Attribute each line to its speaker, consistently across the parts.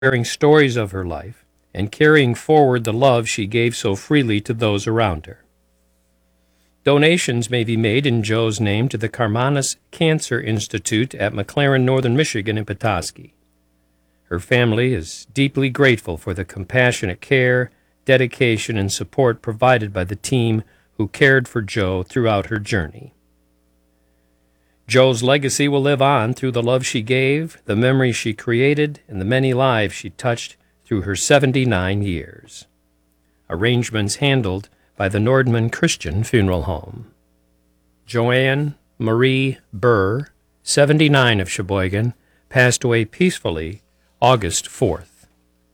Speaker 1: sharing stories of her life, and carrying forward the love she gave so freely to those around her. Donations may be made in Jo's name to the Karmanos Cancer Institute at McLaren, Northern Michigan in Petoskey. Her family is deeply grateful for the compassionate care, dedication, and support provided by the team who cared for Jo throughout her journey. Jo's legacy will live on through the love she gave, the memories she created, and the many lives she touched through her 79 years. Arrangements handled by the Nordman Christian Funeral Home. Joanne Marie Burr, 79 of Sheboygan, passed away peacefully August 4th.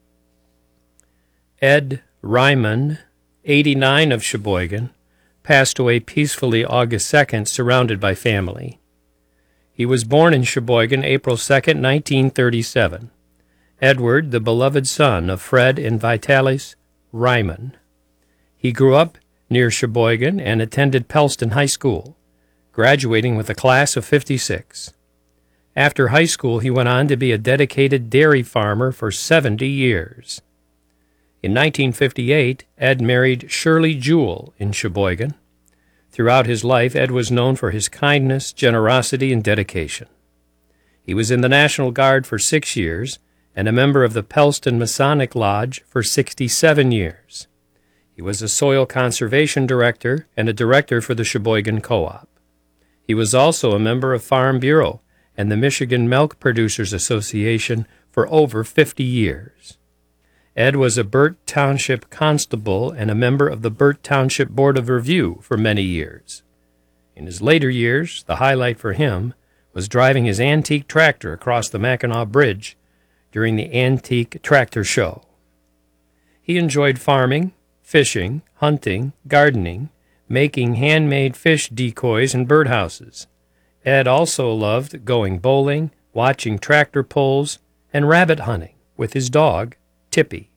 Speaker 1: Ed Ryman, 89 of Sheboygan, passed away peacefully August 2nd, surrounded by family. He was born in Sheboygan April 2nd, 1937. Edward, the beloved son of Fred and Vitalis Ryman. He grew up near Sheboygan and attended Pellston High School, graduating with a class of 56. After high school, he went on to be a dedicated dairy farmer for 70 years. In 1958, Ed married Shirley Jewell in Sheboygan. Throughout his life, Ed was known for his kindness, generosity, and dedication. He was in the National Guard for 6 years and a member of the Pellston Masonic Lodge for 67 years. He was a soil conservation director and a director for the Sheboygan Co-op. He was also a member of Farm Bureau and the Michigan Milk Producers Association for over 50 years. Ed was a Burt Township constable and a member of the Burt Township Board of Review for many years. In his later years, the highlight for him was driving his antique tractor across the Mackinac Bridge during the Antique Tractor Show. He enjoyed farming, fishing, hunting, gardening, making handmade fish decoys and birdhouses. Ed also loved going bowling, watching tractor pulls, and rabbit hunting with his dog, Tippy.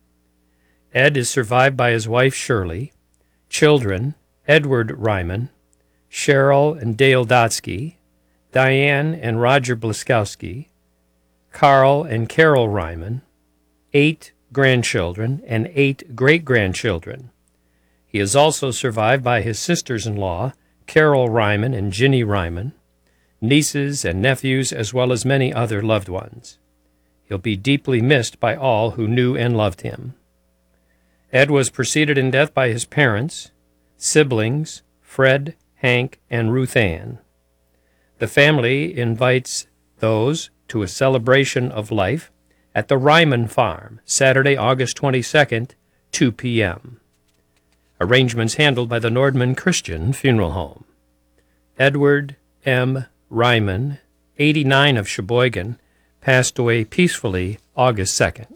Speaker 1: Ed is survived by his wife Shirley, children Edward Ryman, Cheryl and Dale Dotsky, Diane and Roger Bliskowski, Carl and Carol Ryman, 8 grandchildren and 8 great-grandchildren. He is also survived by his sisters-in-law, Carol Ryman and Ginny Ryman, nieces and nephews, as well as many other loved ones. He'll be deeply missed by all who knew and loved him. Ed was preceded in death by his parents, siblings, Fred, Hank, and Ruth Ann. The family invites those to a celebration of life at the Ryman Farm, Saturday, August 22nd, 2 p.m. Arrangements handled by the Nordman Christian Funeral Home. Edward M. Ryman, 89 of Sheboygan, passed away peacefully August 2nd.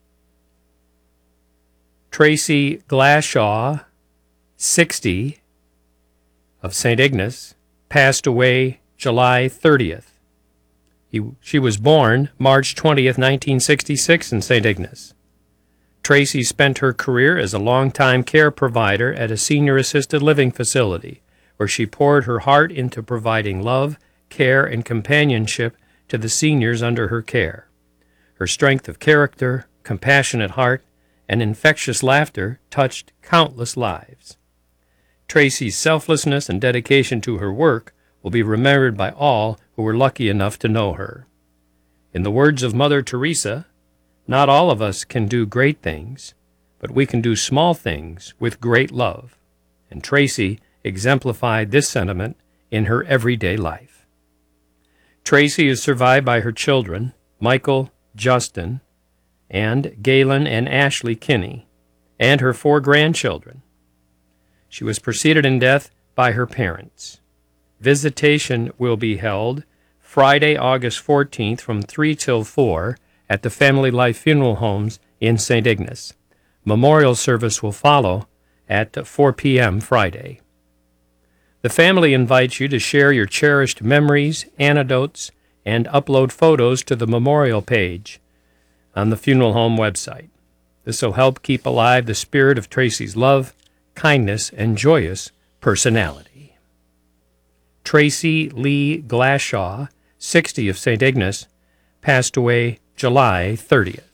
Speaker 1: Tracy Glashaw, 60, of St. Ignace, passed away July 30th. She was born March 20th, 1966 in St. Ignace. Tracy spent her career as a long-time care provider at a senior assisted living facility, where she poured her heart into providing love, care, and companionship to the seniors under her care. Her strength of character, compassionate heart, and infectious laughter touched countless lives. Tracy's selflessness and dedication to her work will be remembered by all who were lucky enough to know her. In the words of Mother Teresa, not all of us can do great things, but we can do small things with great love. And Tracy exemplified this sentiment in her everyday life. Tracy is survived by her children, Michael, Justin, and Galen and Ashley Kinney, and her 4 grandchildren. She was preceded in death by her parents. Visitation will be held Friday, August 14th from 3 till 4 at the Family Life Funeral Homes in St. Ignace. Memorial service will follow at 4 p.m. Friday. The family invites you to share your cherished memories, anecdotes, and upload photos to the memorial page on the funeral home website. This will help keep alive the spirit of Tracy's love, kindness, and joyous personality. Tracy Lee Glashaw, 60 of St. Ignace, passed away July 30th.